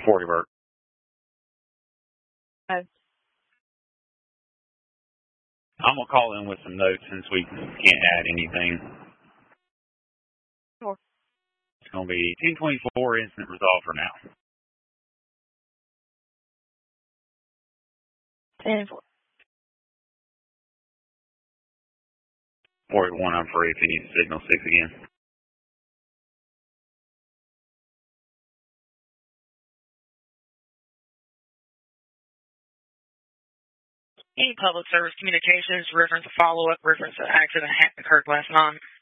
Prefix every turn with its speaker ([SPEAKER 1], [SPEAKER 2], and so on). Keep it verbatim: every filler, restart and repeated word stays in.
[SPEAKER 1] forty work.
[SPEAKER 2] Okay.
[SPEAKER 1] I'm going to call in with some notes since we can't add anything.
[SPEAKER 2] Sure.
[SPEAKER 1] It's going to be ten twenty-four incident resolved for now.
[SPEAKER 2] ten four.
[SPEAKER 1] forty-one, I'm free if you need to signal six again.
[SPEAKER 2] Any public service communications reference a follow-up reference to an accident occurred last month.